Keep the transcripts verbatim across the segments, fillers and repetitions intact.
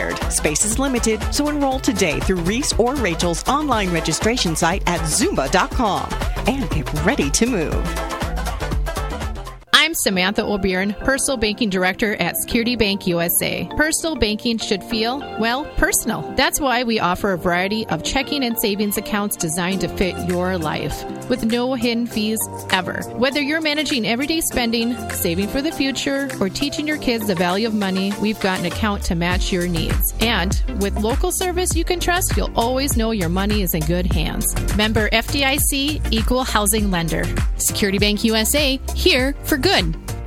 required. Space is limited, so enroll today through Reese or Rachel's online registration site at zumba dot com and get ready to move. I'm Samantha O'Byrne, Personal Banking Director at Security Bank U S A. Personal banking should feel, well, personal. That's why we offer a variety of checking and savings accounts designed to fit your life, with no hidden fees ever. Whether you're managing everyday spending, saving for the future, or teaching your kids the value of money, we've got an account to match your needs. And with local service you can trust, you'll always know your money is in good hands. Member F D I C, Equal Housing Lender. Security Bank U S A, here for good.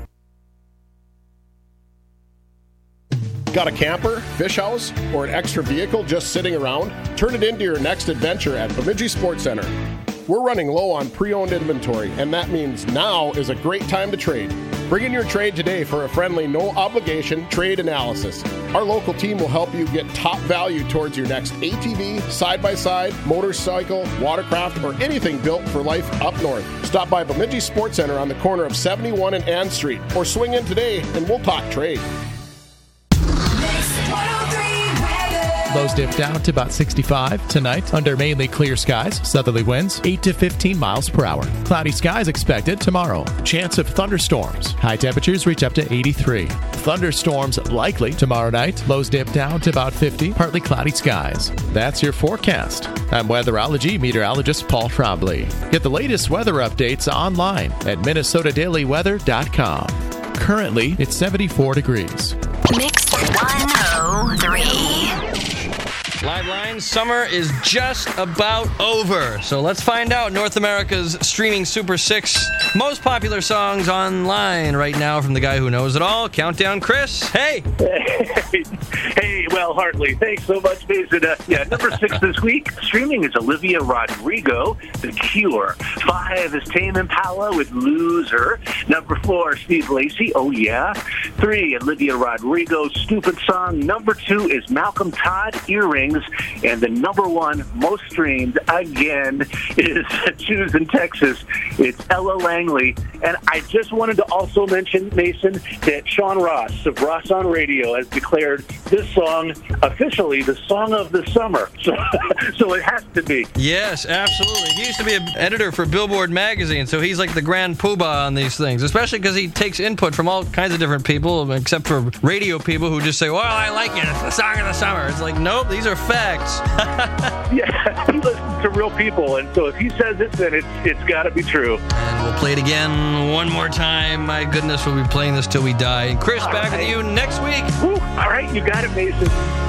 Got a camper, fish house, or an extra vehicle just sitting around? Turn it into your next adventure at Bemidji Sports Center. We're running low on pre-owned inventory, and that means now is a great time to trade. Bring in your trade today for a friendly, no-obligation trade analysis. Our local team will help you get top value towards your next A T V, side-by-side, motorcycle, watercraft, or anything built for life up north. Stop by Bemidji Sports Center on the corner of seventy-one and Ann Street, or swing in today and we'll talk trade. Lows dip down to about sixty-five tonight under mainly clear skies. Southerly winds eight to fifteen miles per hour. Cloudy skies expected tomorrow. Chance of thunderstorms. High temperatures reach up to eighty-three. Thunderstorms likely tomorrow night. Lows dip down to about fifty. Partly cloudy skies. That's your forecast. I'm weatherology meteorologist Paul Trombley. Get the latest weather updates online at minnesota daily weather dot com. Currently, it's seventy-four degrees. Mix one oh three. Live Line, summer is just about over. So let's find out North America's streaming Super six most popular songs online right now from the guy who knows it all. Countdown Chris. Hey. Hey, hey well, Hartley, thanks so much, Mason. Uh, yeah, number six this week, streaming is Olivia Rodrigo, The Cure. Five is Tame Impala with Loser. Number four, Steve Lacy, Oh Yeah. Three, Olivia Rodrigo, Stupid Song. Number two is Malcolm Todd, Earrings. And the number one most streamed, again, is Choose in Texas. It's Ella Langley. And I just wanted to also mention, Mason, that Sean Ross of Ross on Radio has declared this song officially the song of the summer. So, so it has to be. Yes, absolutely. He used to be an editor for Billboard magazine, so he's like the grand poobah on these things, especially because he takes input from all kinds of different people, except for radio people who just say, well, I like it. It's the song of the summer. It's like, nope, these are facts. Yeah, he listens to real people, and so if he says it, then it's, it's got to be true. And we'll play it again one more time. My goodness, we'll be playing this till we die. Chris, all back right. with you next week. Woo, all right, you got it, Mason.